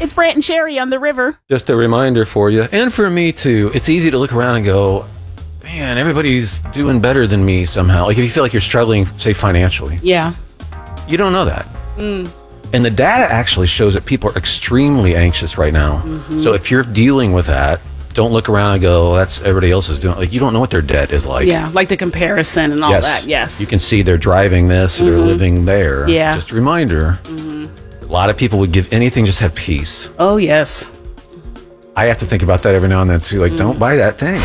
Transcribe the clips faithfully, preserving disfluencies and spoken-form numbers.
It's Brant and Sherry on the river. Just a reminder for you, and for me too, it's easy to look around and go, man, everybody's doing better than me somehow. Like if you feel like you're struggling, say financially. Yeah. You don't know that. Mm. And the data actually shows that people are extremely anxious right now. Mm-hmm. So if you're dealing with that, don't look around and go, oh, that's everybody else is doing. Like you don't know what their debt is like. Yeah, like the comparison and all yes. that. Yes. You can see they're driving this or mm-hmm. they're living there. Yeah. Just a reminder. Mm-hmm. A lot of people would give anything just to have peace. Oh, yes. I have to think about that every now and then too. Like, mm. don't buy that thing.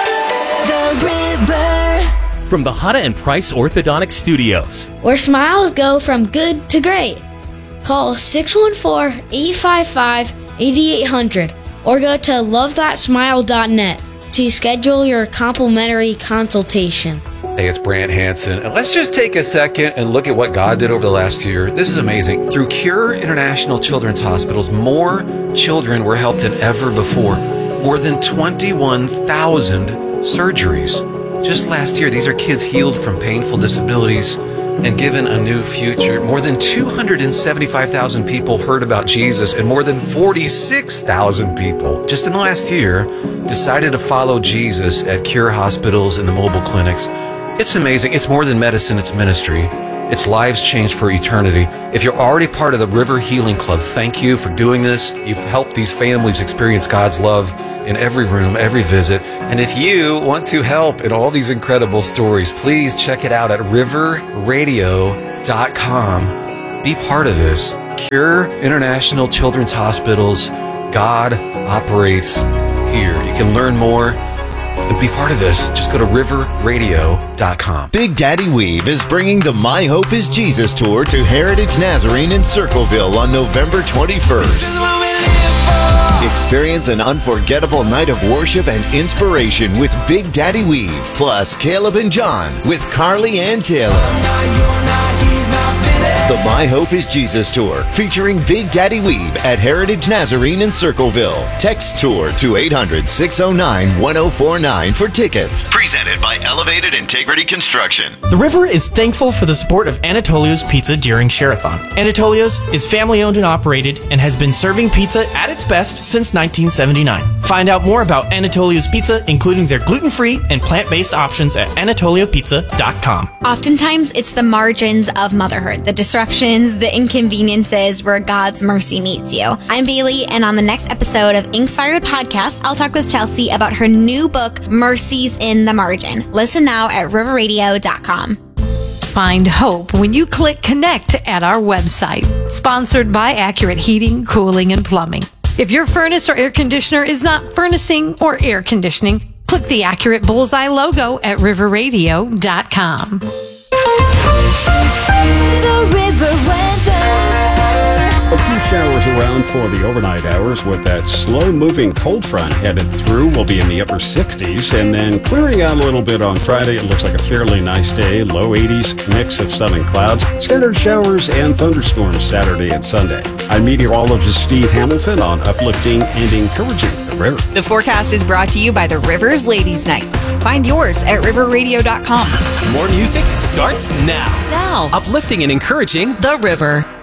The River. From the Hutta and Price Orthodontic Studios, where smiles go from good to great. Call six one four, eight five five, eight eight zero zero or go to love that smile dot net to schedule your complimentary consultation. Hey, it's Brant Hansen, and let's just take a second and look at what God did over the last year. This is amazing. Through Cure International Children's Hospitals, more children were helped than ever before. More than twenty-one thousand surgeries. Just last year, these are kids healed from painful disabilities and given a new future. More than two hundred seventy-five thousand people heard about Jesus, and more than forty-six thousand people just in the last year decided to follow Jesus at Cure hospitals and the mobile clinics. It's amazing. It's more than medicine, it's ministry. It's lives changed for eternity. If you're already part of the River Healing Club, thank you for doing this. You've helped these families experience God's love in every room, every visit. And if you want to help in all these incredible stories, please check it out at river radio dot com. Be part of this. Cure International Children's Hospitals. God operates here. You can learn more and be part of this. Just go to river radio dot com. Big Daddy Weave is bringing the My Hope is Jesus tour to Heritage Nazarene in Circleville on November twenty-first. Experience an unforgettable night of worship and inspiration with Big Daddy Weave, plus Caleb and John with Carly and Taylor. The My Hope is Jesus Tour, featuring Big Daddy Weave at Heritage Nazarene in Circleville. Text tour to eight hundred, six oh nine, one oh four nine for tickets. Presented by Elevated Integrity Construction. The River is thankful for the support of Anatolio's Pizza during Share-a-thon. Anatolio's is family-owned and operated and has been serving pizza at its best since nineteen seventy-nine. Find out more about Anatolio's Pizza, including their gluten-free and plant-based options at anatolio pizza dot com. Oftentimes, it's the margins of motherhood, the disruptions, the inconveniences where God's mercy meets you. I'm Bailey, and on the next episode of Inspired Podcast, I'll talk with Chelsea about her new book, Mercies in the Margin. Listen now at river radio dot com. Find hope when you click connect at our website. Sponsored by Accurate Heating, Cooling, and Plumbing. If your furnace or air conditioner is not furnacing or air conditioning, click the Accurate Bullseye logo at river radio dot com. The River Weather. A few showers around for the overnight hours with that slow-moving cold front headed through. We'll be in the upper sixties and then clearing out a little bit on Friday. It looks like a fairly nice day, low eighties, mix of sun and clouds. Scattered showers and thunderstorms Saturday and Sunday. I'm meteorologist Steve Hamilton on uplifting and encouraging the river. The forecast is brought to you by the Rivers Ladies Nights. Find yours at river radio dot com. More music starts now. Now. Uplifting and encouraging the river.